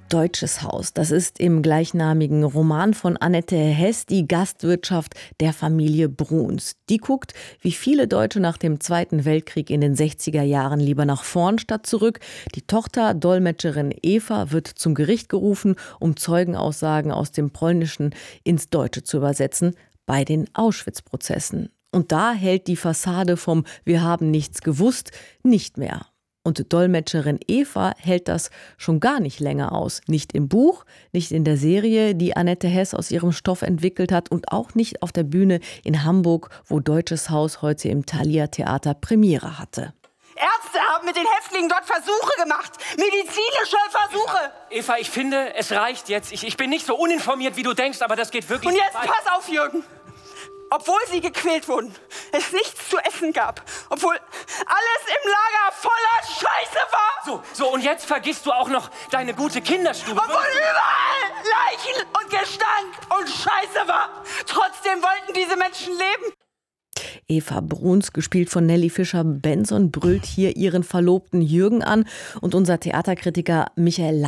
Deutsches Haus. Das ist im gleichnamigen Roman von Annette Hess die Gastwirtschaft der Familie Bruns. Die guckt, wie viele Deutsche nach dem Zweiten Weltkrieg in den 60er Jahren lieber nach vorn statt zurück. Die Tochter, Dolmetscherin Eva, wird zum Gericht gerufen, um Zeugenaussagen aus dem Polnischen ins Deutsche zu übersetzen, bei den Auschwitz-Prozessen. Und da hält die Fassade vom „Wir haben nichts gewusst" nicht mehr. Und Dolmetscherin Eva hält das schon gar nicht länger aus. Nicht im Buch, nicht in der Serie, die Annette Hess aus ihrem Stoff entwickelt hat und auch nicht auf der Bühne in Hamburg, wo Deutsches Haus heute im Thalia Theater Premiere hatte. Ärzte haben mit den Häftlingen dort Versuche gemacht. Medizinische Versuche. Eva, ich finde, es reicht jetzt. Ich bin nicht so uninformiert, wie du denkst, aber das geht wirklich Und jetzt weit. pass auf, Jürgen. Obwohl sie gequält wurden, es nichts zu essen gab, obwohl alles im Lager voller Scheiße war. So, und jetzt vergisst du auch noch deine gute Kinderstube. Obwohl überall Leichen und Gestank und Scheiße war. Trotzdem wollten diese Menschen leben. Eva Bruns, gespielt von Nelly Fischer-Benson, brüllt hier ihren Verlobten Jürgen an. Und unser Theaterkritiker Michael